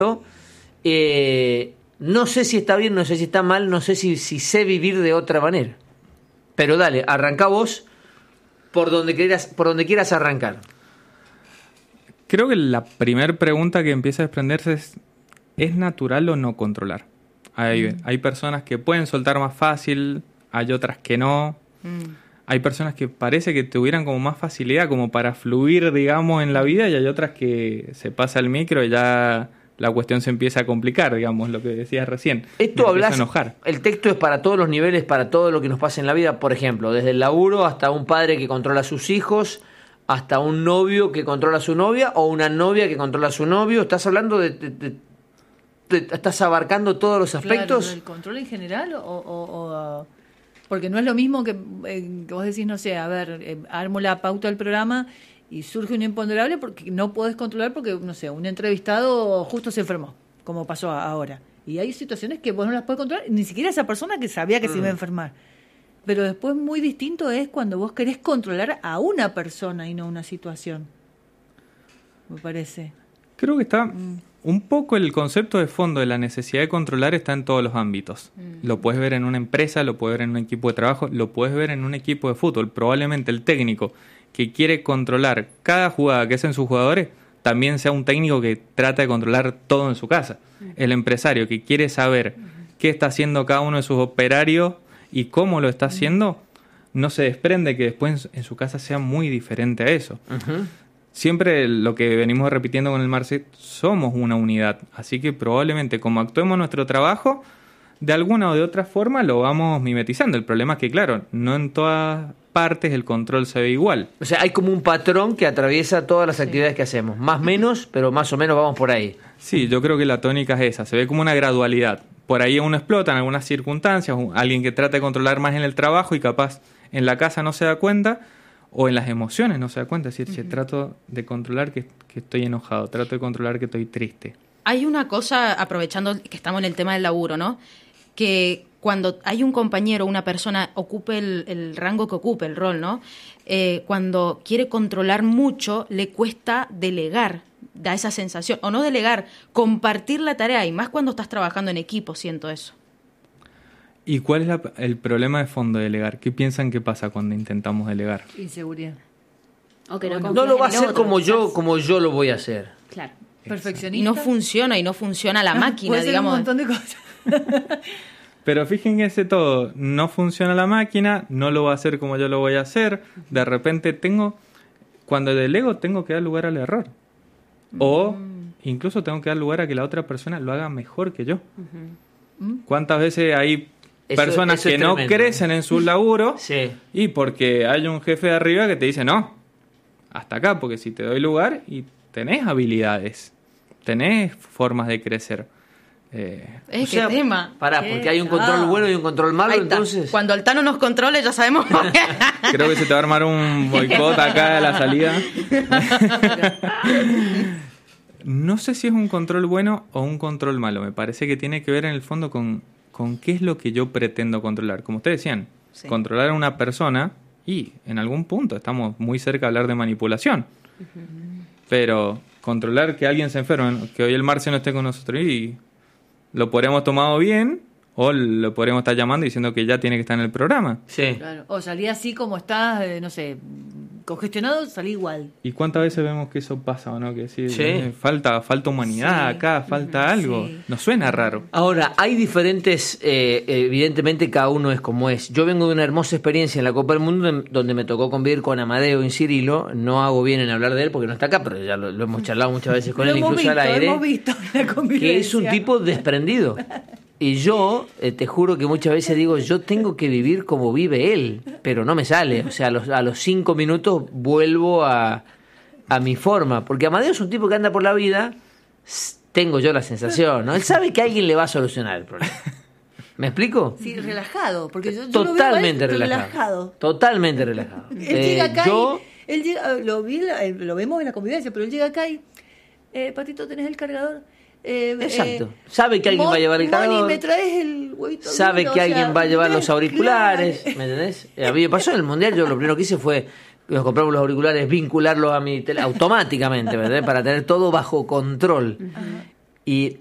No sé si está bien, no sé si está mal, no sé si sé vivir de otra manera. Pero dale, arrancá vos por donde quieras arrancar. Creo que la primera pregunta que empieza a desprenderse ¿es natural o no controlar? Hay personas que pueden soltar más fácil, hay otras que no. Hay personas que parece que tuvieran como más facilidad como para fluir, digamos, en la vida, y hay otras que se pasa el micro y ya la cuestión se empieza a complicar, digamos, lo que decías recién. Esto hablas, enojar. El texto es para todos los niveles, para todo lo que nos pasa en la vida, por ejemplo, desde el laburo hasta un padre que controla a sus hijos, hasta un novio que controla a su novia, o una novia que controla a su novio. ¿Estás hablando estás abarcando todos los aspectos? Claro, ¿el control en general o porque no es lo mismo que vos decís, no sé, a ver, armo la pauta del programa y surge un imponderable porque no podés controlar porque, no sé, un entrevistado justo se enfermó, como pasó ahora. Y hay situaciones que vos no las podés controlar, ni siquiera esa persona que sabía que se iba a enfermar. Pero después muy distinto es cuando vos querés controlar a una persona y no una situación, me parece. Creo que está un poco el concepto de fondo de la necesidad de controlar está en todos los ámbitos. Lo puedes ver en una empresa, lo puedes ver en un equipo de trabajo, lo puedes ver en un equipo de fútbol. Probablemente el técnico que quiere controlar cada jugada que hacen sus jugadores también sea un técnico que trata de controlar todo en su casa. El empresario que quiere saber qué está haciendo cada uno de sus operarios y cómo lo está haciendo, no se desprende que después en su casa sea muy diferente a eso. Siempre lo que venimos repitiendo con el Marce, somos una unidad, así que probablemente como actuemos nuestro trabajo, de alguna o de otra forma lo vamos mimetizando. El problema es que, claro, no en todas partes el control se ve igual. O sea, hay como un patrón que atraviesa todas las actividades que hacemos, más menos, pero más o menos vamos por ahí. Sí, yo creo que la tónica es esa, se ve como una gradualidad. Por ahí uno explota en algunas circunstancias, alguien que trata de controlar más en el trabajo y capaz en la casa no se da cuenta, o en las emociones no se da cuenta, es decir, trato de controlar que estoy enojado, trato de controlar que estoy triste. Hay una cosa, aprovechando que estamos en el tema del laburo, ¿no? Que cuando hay un compañero o una persona ocupe el rango que ocupe, el rol, ¿no? Cuando quiere controlar mucho, le cuesta delegar, da esa sensación, o no delegar, compartir la tarea, y más cuando estás trabajando en equipo, siento eso. ¿Y cuál es el problema de fondo de delegar? ¿Qué piensan que pasa cuando intentamos delegar? Inseguridad. Okay, no lo va a hacer como yo lo voy a hacer. Claro. Perfeccionista. Y no funciona la máquina, puede ser digamos. un montón de cosas. Pero fíjense todo, no funciona la máquina, no lo va a hacer como yo lo voy a hacer. De repente cuando delego tengo que dar lugar al error. O incluso tengo que dar lugar a que la otra persona lo haga mejor que yo. ¿Cuántas veces hay personas que no crecen en su laburo? Sí. Y porque hay un jefe de arriba que te dice, no, hasta acá, porque si te doy lugar y tenés habilidades, tenés formas de crecer. ¿Qué tema? Pará, porque hay un control bueno y un control malo, entonces... Cuando Altano nos controle ya sabemos. Creo que se te va a armar un boicot acá de la salida. No sé si es un control bueno o un control malo. Me parece que tiene que ver en el fondo con qué es lo que yo pretendo controlar. Como ustedes decían, controlar a una persona, y en algún punto estamos muy cerca de hablar de manipulación. Pero controlar que alguien se enferme, que hoy el Marce no esté con nosotros, y lo podríamos tomado bien, o lo podríamos estar llamando y diciendo que ya tiene que estar en el programa. Sí. Claro. O salí así como estás, no sé, congestionado, salí igual. ¿Y cuántas veces vemos que eso pasa o no? Que sí. falta humanidad acá, falta algo. Sí. Nos suena raro. Ahora, hay diferentes, evidentemente cada uno es como es. Yo vengo de una hermosa experiencia en la Copa del Mundo donde me tocó convivir con Amadeo y Cirilo. No hago bien en hablar de él porque no está acá, pero ya lo hemos charlado muchas veces con él, incluso al aire. Hemos visto la convivencia. Que es un tipo desprendido. Y yo, te juro que muchas veces digo, yo tengo que vivir como vive él, pero no me sale. O sea, a los 5 minutos vuelvo a mi forma. Porque Amadeo es un tipo que anda por la vida, tengo yo la sensación, ¿no? Él sabe que alguien le va a solucionar el problema. ¿Me explico? Sí, relajado, porque yo totalmente lo veo relajado. Totalmente relajado. Él llega acá él llega, lo vemos en la convivencia, pero él llega acá y, Patito, ¿tenés el cargador? Exacto. Sabe que alguien va a llevar el cargador. ¿me traes el huevito? Sabe que alguien va a llevar los auriculares. Claro. ¿Me entendés? A mí me pasó en el Mundial. Yo lo primero que hice fue, nos compramos los auriculares, vincularlos a mi tele automáticamente, ¿verdad? Para tener todo bajo control. Y